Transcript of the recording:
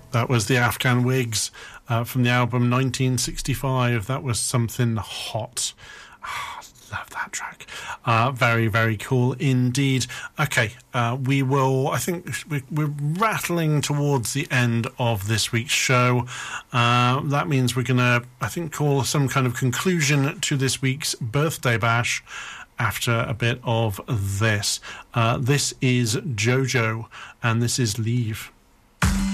That was the Afghan Wigs from the album 1965. That was Something Hot. Love that track. Very, very cool indeed. Okay, we will, I think we're rattling towards the end of this week's show. That means we're going to, I think, call some kind of conclusion to this week's birthday bash after a bit of this. This is JoJo, and this is Leave.